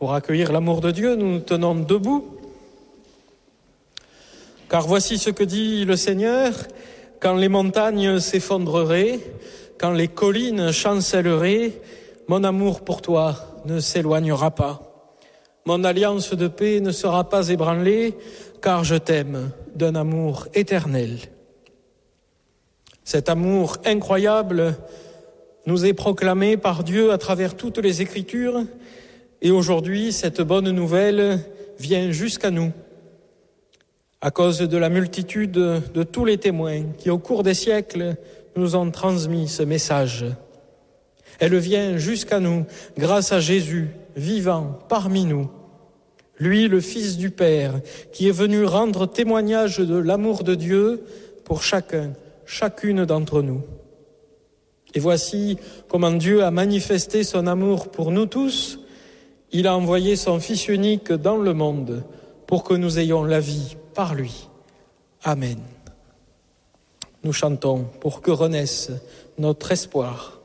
Pour accueillir l'amour de Dieu, nous nous tenons debout. Car voici ce que dit le Seigneur, quand les montagnes s'effondreraient, quand les collines chancelleraient, mon amour pour toi ne s'éloignera pas. Mon alliance de paix ne sera pas ébranlée, car je t'aime d'un amour éternel. Cet amour incroyable nous est proclamé par Dieu à travers toutes les Écritures, et aujourd'hui, cette bonne nouvelle vient jusqu'à nous, à cause de la multitude de tous les témoins qui, au cours des siècles, nous ont transmis ce message. Elle vient jusqu'à nous grâce à Jésus, vivant parmi nous. Lui, le Fils du Père, qui est venu rendre témoignage de l'amour de Dieu pour chacun, chacune d'entre nous. Et voici comment Dieu a manifesté son amour pour nous tous. Il a envoyé son Fils unique dans le monde pour que nous ayons la vie par lui. Amen. Nous chantons pour que renaisse notre espoir.